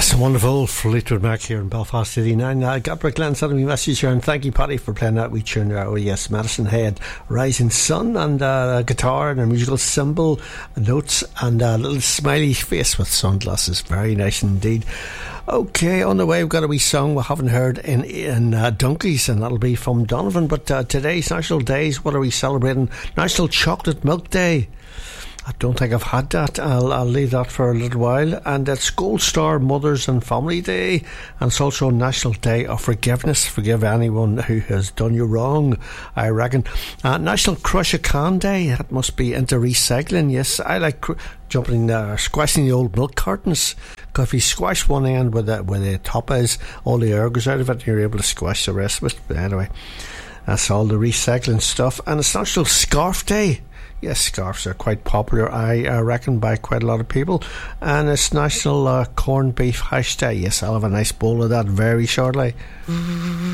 Yes, a wonderful Fleetwood Mac here in Belfast City. Now, Gabriel Glenn sent me a message here, and thank you, Paddy, for playing that wee tune there. Oh yes, Madison Head, Rising Sun, and a guitar and a musical cymbal, notes, and a little smiley face with sunglasses. Very nice indeed. Okay, on the way we've got a wee song we haven't heard in donkeys, and that'll be from Donovan. But today's National Days, what are we celebrating? National Chocolate Milk Day. I don't think I've had that. I'll leave that for a little while. And it's Gold Star Mothers and Family Day, and it's also National Day of Forgiveness. Forgive anyone who has done you wrong, I reckon. National Crush a Can Day. That must be into recycling. Yes, I like jumping, squashing the old milk cartons. Because if you squash one end where the top is, all the air goes out of it, and you're able to squash the rest of it. But anyway, that's all the recycling stuff. And it's National Scarf Day. Yes, scarves are quite popular, I reckon, by quite a lot of people. And it's National Corned Beef Hash Day. Yes, I'll have a nice bowl of that very shortly.